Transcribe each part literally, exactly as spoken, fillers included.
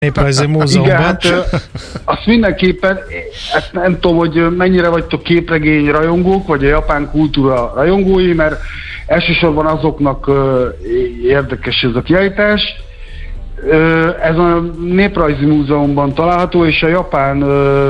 Néprajzi Múzeumban. Igen, hát azt mindenképpen, ezt nem tudom, hogy mennyire vagytok képregény rajongók, vagy a japán kultúra rajongói, mert elsősorban azoknak érdekes ez a kiállítás. Ez a Néprajzi Múzeumban található, és a japán,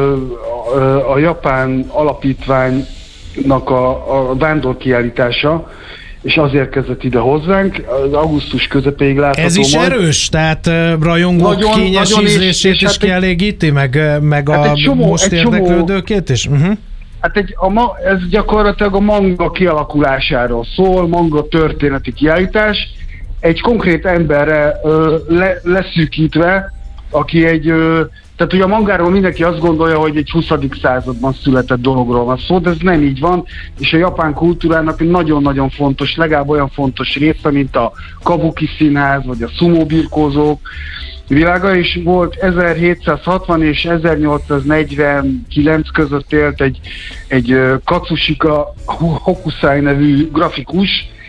a japán alapítványnak a, a vándorkiállítása, és azért kezdett ide hozzánk, az augusztus közepéig látható. Ez is majd. Erős? Tehát rajongók nagyon, kényes nagyon ízlését is, is hát kielégíti, meg, meg hát a csomó, most érdeklődőkét is? Uh-huh. Hát egy, a ma, ez gyakorlatilag a manga kialakulásáról szól, manga történeti kiállítás, egy konkrét emberre ö, le, leszűkítve, aki egy... Ö, Tehát ugye a mangáról mindenki azt gondolja, hogy egy huszadik században született dologról van szó, de ez nem így van, és a japán kultúrának nagyon-nagyon fontos, legalább olyan fontos része, mint a kabuki színház, vagy a sumo birkózók világa, és volt ezerhétszázhatvan és ezernyolcszáznegyvenkilenc között élt egy, egy Katsushika Hokusai nevű grafikus,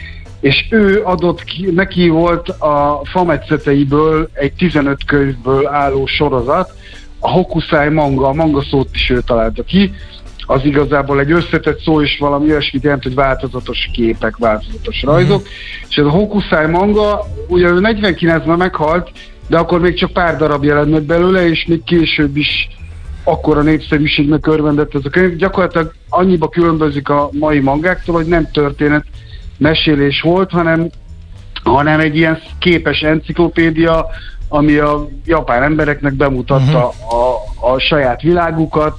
és ő adott ki, neki volt a fametszeteiből egy tizenöt könyvből álló sorozat, a Hokusai manga, a manga szót is ő találta ki, az igazából egy összetett szó, és valami olyasmit jelent, hogy változatos képek, változatos rajzok, mm-hmm. és ez a Hokusai manga, ugye ő negyvenkilencben meghalt, de akkor még csak pár darab jelent meg belőle, és még később is akkora népszerűségnek örvendett ez a könyv. Gyakorlatilag annyiba különbözik a mai mangáktól, hogy nem történet mesélés volt, hanem, hanem egy ilyen képes enciklopédia, ami a japán embereknek bemutatta uh-huh. a, a saját világukat,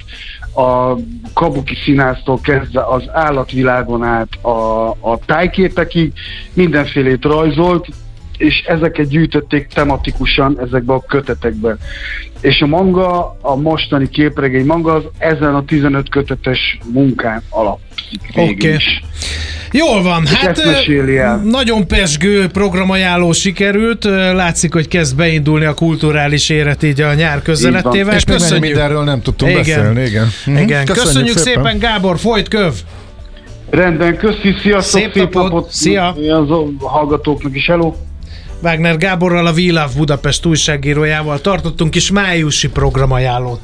a kabuki színháztól kezdve az állatvilágon át a, a tájképekig, mindenfélét rajzolt, és ezeket gyűjtötték tematikusan ezekbe a kötetekbe. És a manga, a mostani képregény manga az ezen a tizenöt kötetes munkán alapszik végül okay. is. Jól van, és hát nagyon pezsgő programajánló sikerült, látszik, hogy kezd beindulni a kulturális élet így a nyár közelettével. És köszönjük. Mindenről nem tudtunk igen. beszélni, igen. igen. Köszönjük, köszönjük szépen. szépen, Gábor, folyt köv! Rendben, köszi, sziasztok! Szép napot, szép napot szia! A hallgatóknak is, hello! Wagner Gáborral, a We Love Budapest újságírójával tartottunk kis májusi programajánlót.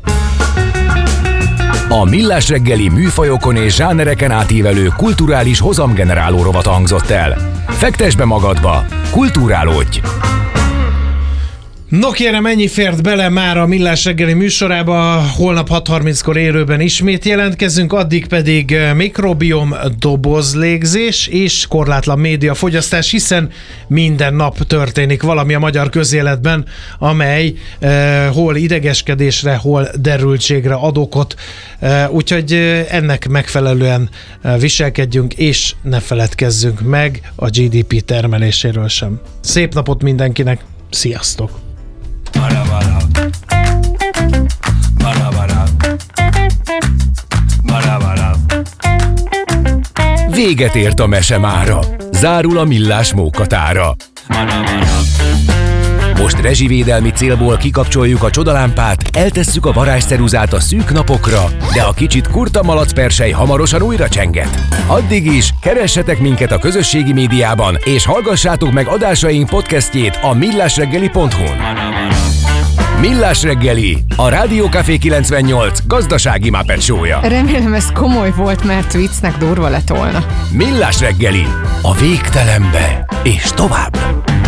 A Millás reggeli műfajokon és zsánereken átívelő kulturális hozamgeneráló rovat hangzott el. Fektesd be magadba, kulturálódj! No kérem, ennyi fért bele már a Millás reggeli műsorába, holnap hat harminckor élőben ismét jelentkezünk, addig pedig mikrobiom, dobozlégzés és korlátlan médiafogyasztás, hiszen minden nap történik valami a magyar közéletben, amely eh, hol idegeskedésre, hol derültségre ad okot, eh, úgyhogy eh, ennek megfelelően eh, viselkedjünk, és ne feledkezzünk meg a gé dé pé termeléséről sem. Szép napot mindenkinek, sziasztok! Barabara. Barabara. Barabara. Véget ért a mese mára. Zárul a Millás mókatára. Barabara. Most rezsivédelmi célból kikapcsoljuk a csodalámpát, eltesszük a varázsceruzát a szűk napokra, de a kicsit kurta malacpersely hamarosan újra csenget. Addig is keressetek minket a közösségi médiában, és hallgassátok meg adásaink podcastjét a millásreggeli pont hu-n. Millás reggeli, a Rádió Café kilencvennyolc gazdasági Muppet show-ja. Remélem ez komoly volt, mert viccnek durva lett volna. Millás reggeli, a végtelenbe és tovább.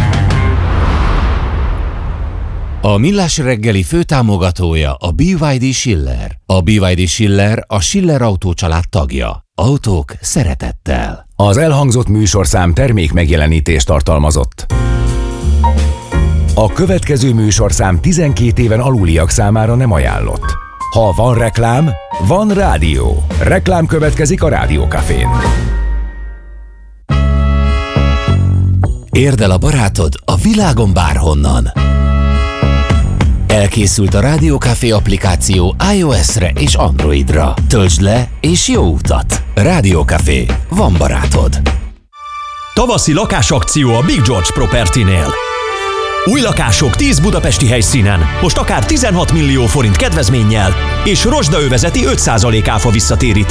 A Millás reggeli főtámogatója a bé vé dé Schiller. A bé vé dé Schiller a Schiller Autó család tagja. Autók szeretettel. Az elhangzott műsorszám termék megjelenítést tartalmazott. A következő műsorszám tizenkét éven aluliak számára nem ajánlott. Ha van reklám, van rádió. Reklám következik a Rádió Cafén. Érd el a barátod a világon bárhonnan. Elkészült a Rádió Café applikáció iOS-re és Androidra. Töltsd le és jó utat! Rádió Café. Van barátod. Tavaszi lakásakció a Big George Property-nél. Új lakások tíz budapesti helyszínen, most akár tizenhat millió forint kedvezménnyel és rozsdaövezeti öt százalék áfa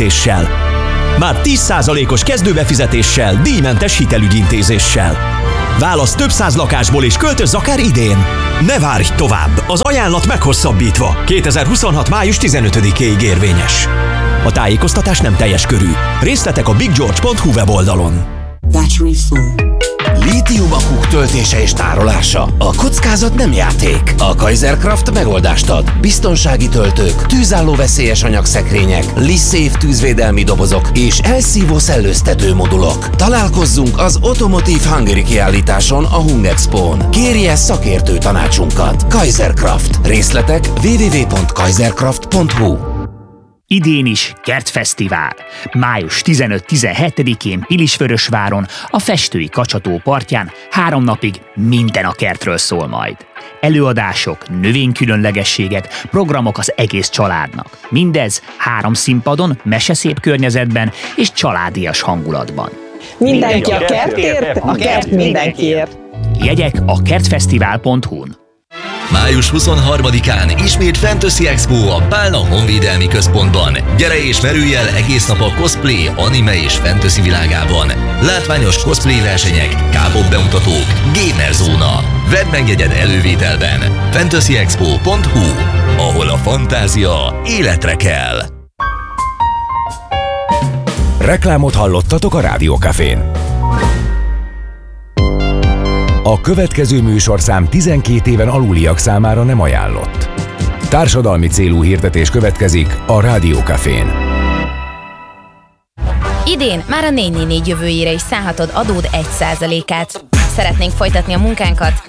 visszatérítéssel. Már tíz százalékos kezdőbefizetéssel, díjmentes hitelügyintézéssel. Válasz több száz lakásból és költözz akár idén. Ne várj tovább, az ajánlat meghosszabbítva. kétezer-huszonhat. május tizenötödikéig érvényes. A tájékoztatás nem teljes körű. Részletek a big george pont hu weboldalon. Battery full. Lítium-akuk töltése és tárolása. A kockázat nem játék. A Kaiserkraft megoldást ad. Biztonsági töltők, tűzálló veszélyes anyagszekrények, LiSafe tűzvédelmi dobozok és elszívó szellőztető modulok. Találkozzunk az Automotive Hungary kiállításon a Hungexpón. Kérje szakértő tanácsunkat. Kaiserkraft. Részletek double-u double-u double-u pont kaiserkraft pont hu. Idén is Kertfesztivál. május tizenöt-tizenhetedikén Pilisvörösváron, a Festői Kacsató partján három napig minden a kertről szól majd. Előadások, növénykülönlegességek, programok az egész családnak. Mindez három színpadon, meseszép környezetben és családias hangulatban. Mindenki a kertért, a kert mindenkiért. Jegyek a kertfesztivál pont hu-n. május huszonharmadikán ismét Fantasy Expo a Pálna Honvédelmi Központban. Gyere és merülj el egész nap a cosplay, anime és fantasy világában. Látványos cosplay versenyek, K-pop bemutatók, gamer zóna. Vedd meg jegyed elővételben. fantasy expo pont hu, ahol a fantázia életre kell. Reklámot hallottatok a Rádiókafén. A következő műsorszám tizenkét éven aluliak számára nem ajánlott. Társadalmi célú hirdetés következik a Rádiókafén. Idén már a négy négy négy jövőjére is szállhatod adód egy százalékát. Szeretnénk folytatni a munkánkat?